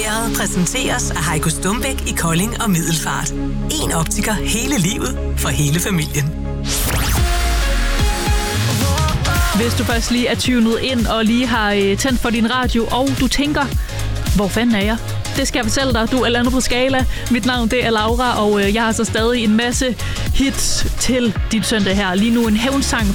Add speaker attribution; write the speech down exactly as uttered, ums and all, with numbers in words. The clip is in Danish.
Speaker 1: Vejret præsenteres af Heiko Stumbæk i Kolding og Middelfart. En optiker hele livet for hele familien.
Speaker 2: Hvis du først lige er tunet ind og lige har øh, tændt for din radio, og du tænker, hvor fanden er jeg? Det skal jeg fortælle dig. Du er landet på Skala. Mit navn det er Laura, og øh, jeg har så stadig en masse hits til dit søndag her. Lige nu en hævnsang